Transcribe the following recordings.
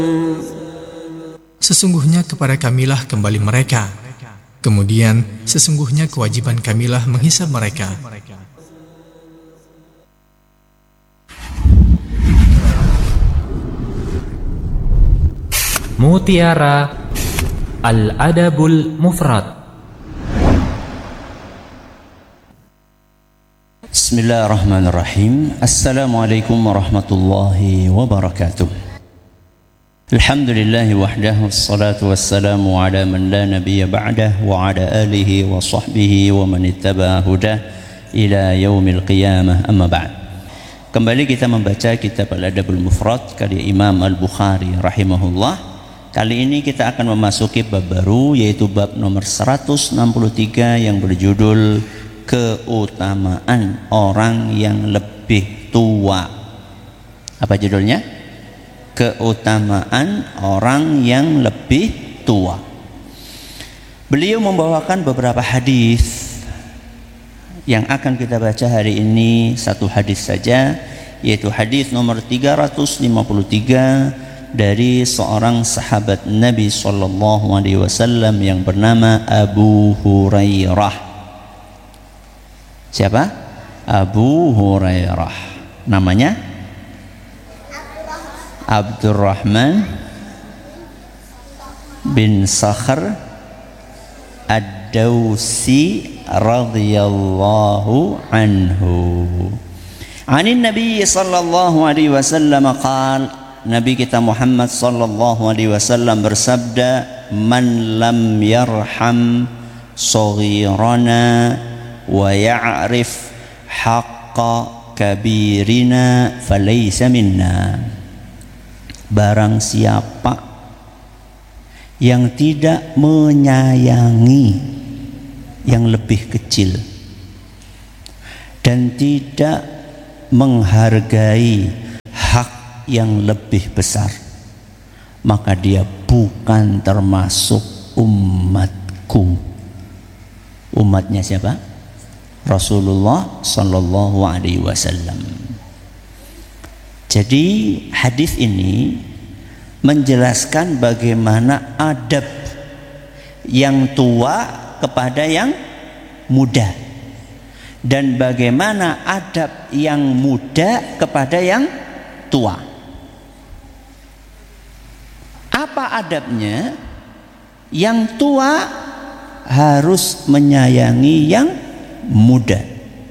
Sesungguhnya kepada kamilah kembali mereka. Kemudian sesungguhnya kewajiban kamilah menghisab mereka. Mutiara Al-Adabul Mufrad. Bismillahirrahmanirrahim. Assalamualaikum warahmatullahi wabarakatuh. Alhamdulillahi wahdahu, wassalatu wassalamu ala man la nabiyya ba'dah wa ala alihi wa sahbihi wa man ittaba'a hudah ila yaumil qiyamah, amma ba'd. Kembali kita membaca kitab Al-Adabul Mufrad karya Imam Al-Bukhari rahimahullah. Kali ini kita akan memasuki bab baru, yaitu bab nomor 163 yang berjudul keutamaan orang yang lebih tua. Apa judulnya? Keutamaan orang yang lebih tua. Beliau membawakan beberapa hadis yang akan kita baca hari ini. Satu hadis saja, yaitu hadis nomor 353 dari seorang sahabat Nabi SAW yang bernama Abu Hurairah. Siapa? Abu Hurairah. Namanya Abdurrahman bin Sakhr Ad-Dawsi radhiyallahu anhu. Anin Nabi sallallahu alaihi wasallam qala, Nabi kita Muhammad sallallahu alaihi wasallam bersabda, man lam yarham saghirana wa ya'rif haqqa kabirina falaysa minna. Barang siapa yang tidak menyayangi yang lebih kecil dan tidak menghargai hak yang lebih besar, maka dia bukan termasuk umatku. Umatnya siapa? Rasulullah sallallahu alaihi wasallam. Jadi hadis ini menjelaskan bagaimana adab yang tua kepada yang muda, dan bagaimana adab yang muda kepada yang tua. Apa adabnya? Yang tua harus menyayangi yang muda.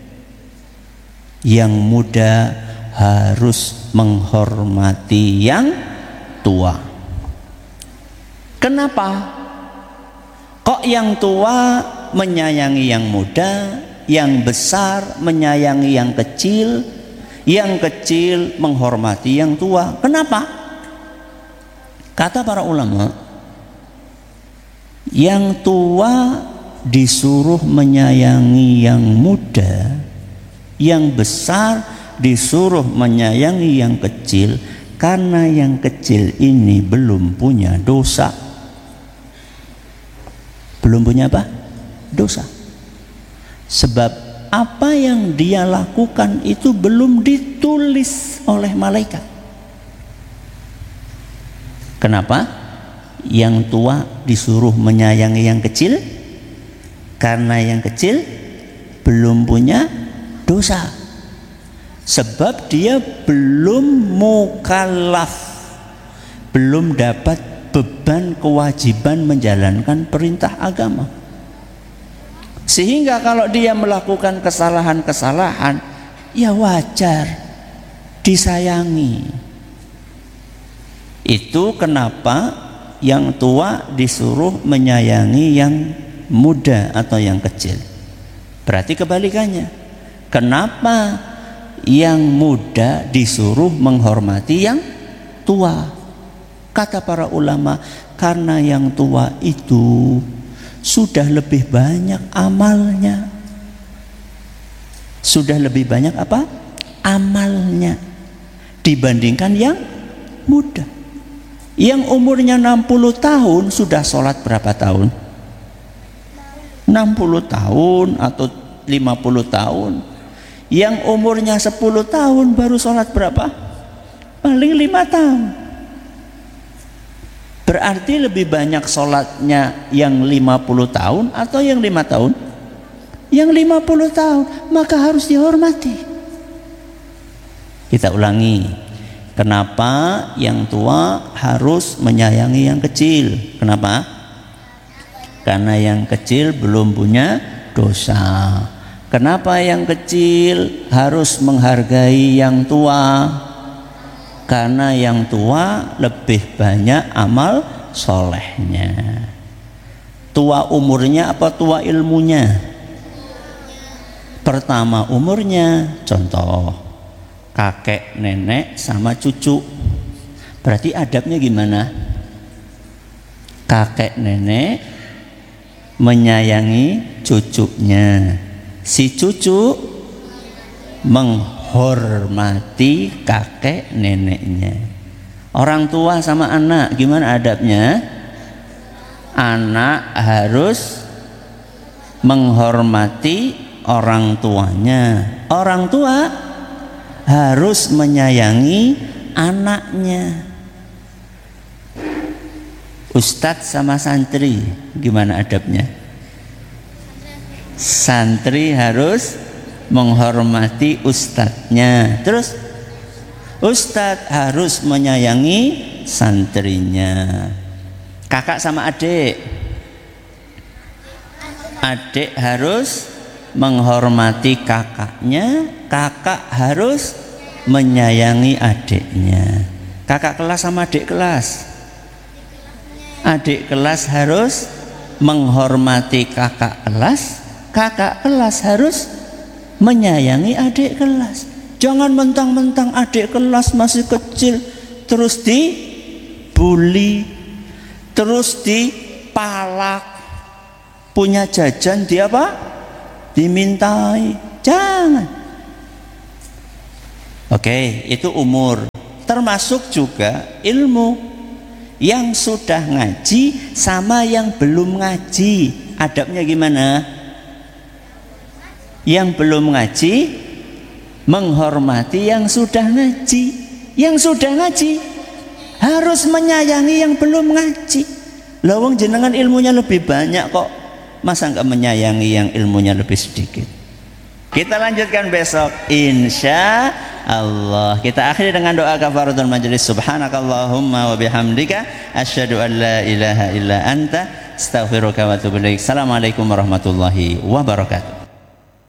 Yang muda harus menghormati yang tua. Kenapa? Kok yang tua menyayangi yang muda, yang besar menyayangi yang kecil menghormati yang tua? Kenapa? Kata para ulama, yang tua disuruh menyayangi yang muda, yang besar disuruh menyayangi yang kecil, karena yang kecil ini belum punya dosa. Belum punya apa? Dosa. Sebab apa yang dia lakukan itu belum ditulis oleh malaikat. Kenapa? Yang tua disuruh menyayangi yang kecil, karena yang kecil belum punya dosa. Sebab dia belum mukallaf, belum dapat beban kewajiban menjalankan perintah agama. Sehingga kalau dia melakukan kesalahan-kesalahan, ya wajar disayangi. Itu kenapa yang tua disuruh menyayangi yang muda atau yang kecil. Berarti kebalikannya. Kenapa yang muda disuruh menghormati yang tua? Kata para ulama, karena yang tua itu sudah lebih banyak amalnya. Sudah lebih banyak apa? Amalnya dibandingkan yang muda. Yang umurnya 60 tahun sudah sholat berapa tahun? 60 tahun atau 50 tahun. Yang umurnya 10 tahun baru sholat berapa? Paling 5 tahun. Berarti lebih banyak sholatnya yang 50 tahun atau yang 5 tahun? Yang 50 tahun, maka harus dihormati. Kita ulangi, kenapa yang tua harus menyayangi yang kecil? Kenapa? Karena yang kecil belum punya dosa. Kenapa yang kecil harus menghargai yang tua? Karena yang tua lebih banyak amal solehnya. Tua umurnya apa tua ilmunya? Pertama umurnya, contoh kakek, nenek sama cucu. Berarti adabnya gimana? Kakek nenek menyayangi cucunya, si cucu menghormati kakek neneknya. Orang tua sama anak gimana adabnya? Anak harus menghormati orang tuanya. Orang tua harus menyayangi anaknya. Ustadz sama santri gimana adabnya? Santri harus menghormati ustadznya. Terus ustadz harus menyayangi santrinya. Kakak sama adik, adik harus menghormati kakaknya, kakak harus menyayangi adiknya. Kakak kelas sama adik kelas, adik kelas harus menghormati kakak kelas, kakak kelas harus menyayangi adik kelas. Jangan mentang-mentang adik kelas masih kecil terus dibully, terus dipalak, punya jajan dia apa? Dimintai. Jangan. Oke, itu umur. Termasuk juga ilmu. Yang sudah ngaji sama yang belum ngaji, adabnya gimana? Yang belum ngaji menghormati yang sudah ngaji. Yang sudah ngaji harus menyayangi yang belum ngaji. Lawang jenengan ilmunya lebih banyak kok, masa enggak menyayangi yang ilmunya lebih sedikit? Kita lanjutkan besok insya Allah. Kita akhiri dengan doa kafaratul majlis. Subhanakallahumma wa bihamdika asyhadu an la ilaha illa anta astaghfiruka wa atubu ilaik. Assalamualaikum warahmatullahi wabarakatuh.